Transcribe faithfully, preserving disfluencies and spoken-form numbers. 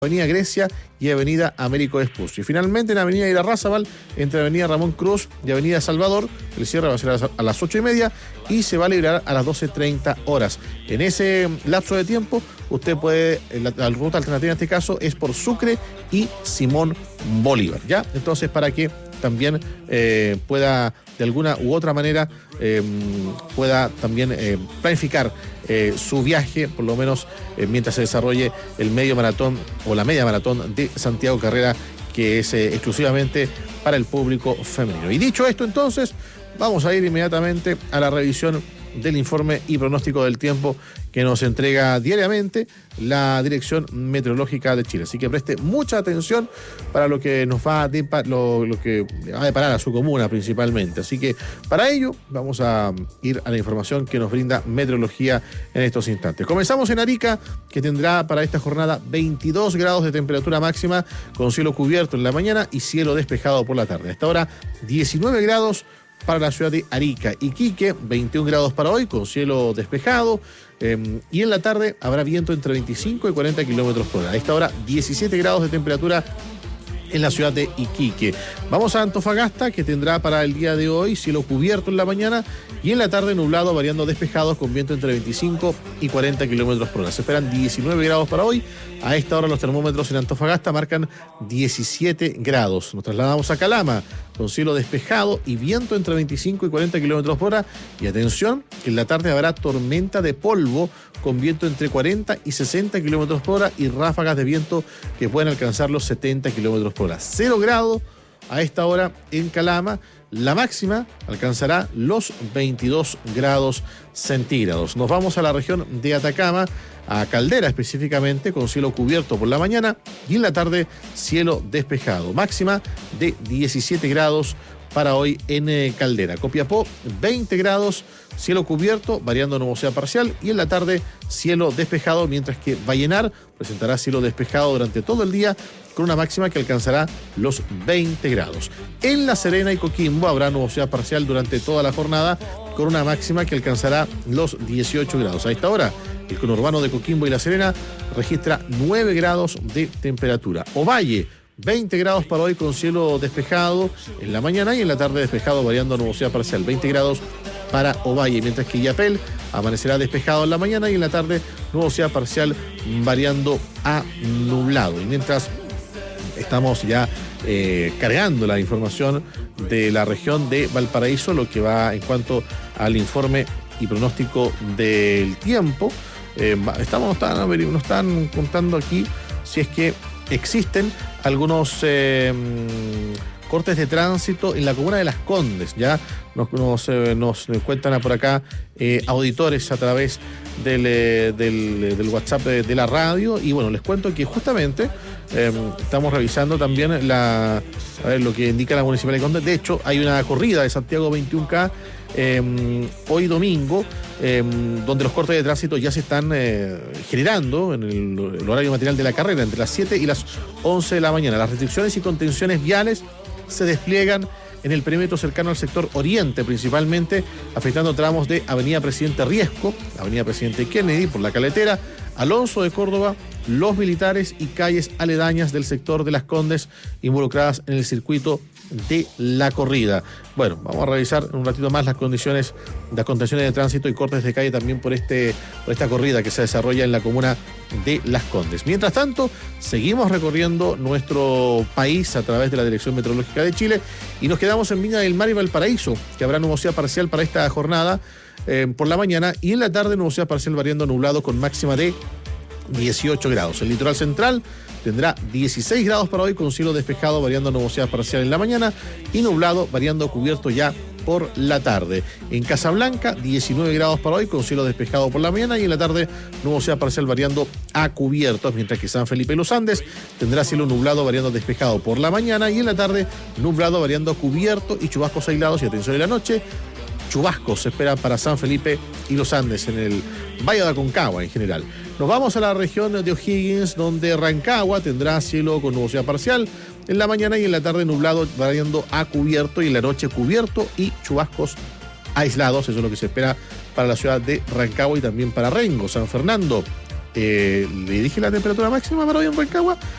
Avenida Grecia y Avenida Américo Vespucio. Y finalmente en Avenida Irarrázaval, entre Avenida Ramón Cruz y Avenida Salvador, el cierre va a ser a las ocho y media y se va a liberar a las doce treinta horas. En ese lapso de tiempo, usted puede, la, la ruta alternativa en este caso es por Sucre y Simón Bolívar, ¿ya? Entonces, para que también eh, pueda, de alguna u otra manera, eh, pueda también eh, planificar eh, su viaje, por lo menos eh, mientras se desarrolle el medio maratón o la media maratón de Santiago Carrera, que es eh, exclusivamente para el público femenino. Y dicho esto, entonces, vamos a ir inmediatamente a la revisión del informe y pronóstico del tiempo que nos entrega diariamente la Dirección Meteorológica de Chile. Así que preste mucha atención para lo que nos va a deparar, lo, lo que va a deparar a su comuna principalmente. Así que para ello vamos a ir a la información que nos brinda Meteorología en estos instantes. Comenzamos en Arica, que tendrá para esta jornada veintidós grados de temperatura máxima con cielo cubierto en la mañana y cielo despejado por la tarde. A esta hora diecinueve grados para la ciudad de Arica. Iquique, veintiún grados para hoy, con cielo despejado. Eh, y en la tarde habrá viento entre veinticinco y cuarenta kilómetros por hora. A esta hora, diecisiete grados de temperatura en la ciudad de Iquique. Vamos a Antofagasta, que tendrá para el día de hoy cielo cubierto en la mañana y en la tarde nublado, variando despejados, con viento entre veinticinco y cuarenta kilómetros por hora. Se esperan diecinueve grados para hoy. A esta hora los termómetros en Antofagasta marcan diecisiete grados. Nos trasladamos a Calama, con cielo despejado y viento entre veinticinco y cuarenta kilómetros por hora. Y atención, que en la tarde habrá tormenta de polvo con viento entre cuarenta y sesenta kilómetros por hora y ráfagas de viento que pueden alcanzar los setenta kilómetros por hora. Cero grados a esta hora en Calama. La máxima alcanzará los veintidós grados centígrados. Nos vamos a la región de Atacama, a Caldera específicamente, con cielo cubierto por la mañana y en la tarde cielo despejado. Máxima de diecisiete grados para hoy en eh, Caldera. Copiapó, veinte grados, cielo cubierto, variando nubosidad parcial, y en la tarde cielo despejado, mientras que Vallenar presentará cielo despejado durante todo el día, con una máxima que alcanzará los veinte grados. En La Serena y Coquimbo habrá nubosidad parcial durante toda la jornada, con una máxima que alcanzará los dieciocho grados. A esta hora, el conurbano de Coquimbo y La Serena registra nueve grados de temperatura. Ovalle, veinte grados para hoy con cielo despejado en la mañana y en la tarde despejado, variando nubosidad parcial. veinte grados para Ovalle, mientras que Illapel amanecerá despejado en la mañana y en la tarde nubosidad parcial, variando a nublado. Y mientras estamos ya eh, cargando la información de la región de Valparaíso, lo que va en cuanto al informe y pronóstico del tiempo, eh, estamos, nos están, nos están contando aquí si es que existen algunos eh, cortes de tránsito en la comuna de Las Condes. Ya nos, nos, eh, nos cuentan por acá eh, auditores a través del, eh, del, del WhatsApp de, de la radio. Y bueno, les cuento que justamente eh, estamos revisando también la, a ver, lo que indica la Municipalidad de Condes. De hecho, hay una corrida de Santiago veintiuno K eh, hoy domingo, eh, donde los cortes de tránsito ya se están eh, generando en el, el horario matinal de la carrera, entre las siete y las once de la mañana. Las restricciones y contenciones viales se despliegan en el perímetro cercano al sector oriente, principalmente afectando tramos de Avenida Presidente Riesco, Avenida Presidente Kennedy por la Caletera, Alonso de Córdoba, Los Militares y calles aledañas del sector de Las Condes involucradas en el circuito de la corrida. Bueno, vamos a revisar en un ratito más las condiciones, las contenciones de tránsito y cortes de calle también por, este, por esta corrida que se desarrolla en la comuna de Las Condes. Mientras tanto, seguimos recorriendo nuestro país a través de la Dirección Meteorológica de Chile y nos quedamos en Viña del Mar y Valparaíso, que habrá nubosidad parcial para esta jornada eh, por la mañana y en la tarde nubosidad parcial variando nublado con máxima de dieciocho grados. El litoral central tendrá dieciséis grados para hoy con cielo despejado, variando nubosidad parcial en la mañana y nublado, variando cubierto ya por la tarde. En Casablanca, diecinueve grados para hoy con cielo despejado por la mañana y en la tarde nubosidad parcial variando a cubierto, mientras que San Felipe y Los Andes tendrá cielo nublado variando despejado por la mañana y en la tarde nublado variando a cubierto y chubascos aislados. Y atención, en la noche chubascos se esperan para San Felipe y Los Andes en el Valle de Aconcagua en general. Nos vamos a la región de O'Higgins, donde Rancagua tendrá cielo con nubosidad parcial en la mañana y en la tarde nublado variando a cubierto y en la noche cubierto y chubascos aislados. Eso es lo que se espera para la ciudad de Rancagua y también para Rengo. San Fernando, Eh, le dije la temperatura máxima para hoy en Rancagua,